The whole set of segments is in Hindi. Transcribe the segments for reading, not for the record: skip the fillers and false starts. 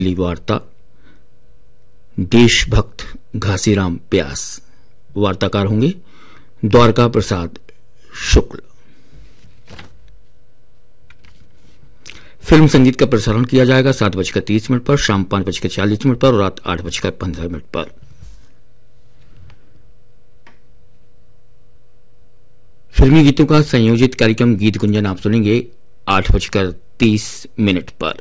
वार्ता देशभक्त घासीराम व्यास। वार्ताकार होंगे द्वारका प्रसाद शुक्ल। फिल्म संगीत का प्रसारण किया जाएगा 7:30 पर, शाम 5:40 पर और रात 8:15 पर। फिल्मी गीतों का संयोजित कार्यक्रम गीत गुंजन आप सुनेंगे 8:30 पर।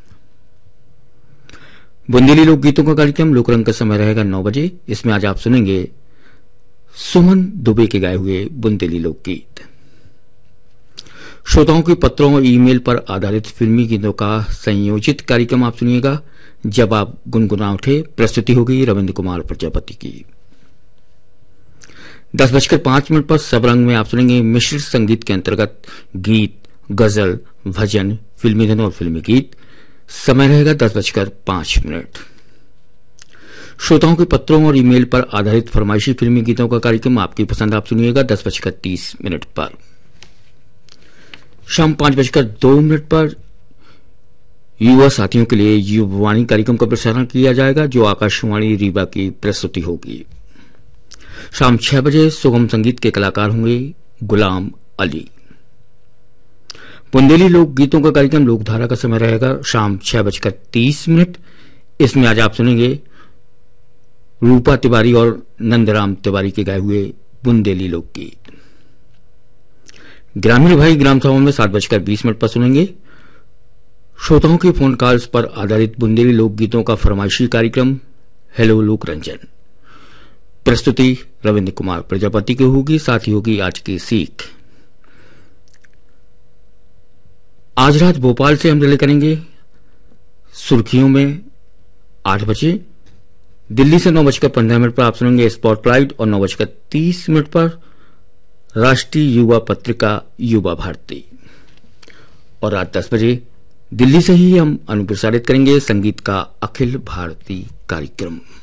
बुंदेली लोकगीतों का कार्यक्रम लोकरंग का समय रहेगा 9 बजे। इसमें आज आप सुनेंगे सुमन दुबे के गाए हुए बुंदेली लोकगीत। श्रोताओं के पत्रों और ईमेल पर आधारित फिल्मी गीतों का संयोजित कार्यक्रम आप सुनिएगा जब आप गुनगुना उठे। प्रस्तुति होगी रविंद्र कुमार प्रजापति की। 10:05 पर सब रंग में आप सुनेंगे मिश्रित संगीत के अंतर्गत गीत, गजल, भजन, फिल्मी धुन और फिल्मी गीत। समय रहेगा 10:05। श्रोताओं के पत्रों और ईमेल पर आधारित फरमाइशी फिल्मी गीतों का कार्यक्रम आपकी पसंद आप सुनिएगा 10:30 पर। शाम 5:02 पर युवा साथियों के लिए युवावाणी कार्यक्रम का प्रसारण किया जाएगा जो आकाशवाणी रीवा की प्रस्तुति होगी। शाम 6 बजे सुगम संगीत के कलाकार होंगे गुलाम अली। बुंदेली लोक गीतों का कार्यक्रम लोकधारा का समय रहेगा शाम 6:30। इसमें आज आप सुनेंगे रूपा तिवारी और नंदराम तिवारी के गाए हुए बुंदेली लोकगीत। ग्रामीण भाई ग्राम सभा में 7:20 पर सुनेंगे श्रोताओं के फोन कॉल्स पर आधारित बुंदेली लोकगीतों का फरमाइशी कार्यक्रम हेलो लोक रंजन। प्रस्तुति रविंद्र कुमार प्रजापति की होगी, साथ ही होगी आज की सीख। आज रात भोपाल से हम रिले करेंगे सुर्खियों में 8 बजे। दिल्ली से 9:15 पर आप सुनेंगे स्पॉटलाइट और 9:30 पर राष्ट्रीय युवा पत्रिका युवा भारती। और रात 10 बजे दिल्ली से ही हम अनुप्रसारित करेंगे संगीत का अखिल भारतीय कार्यक्रम।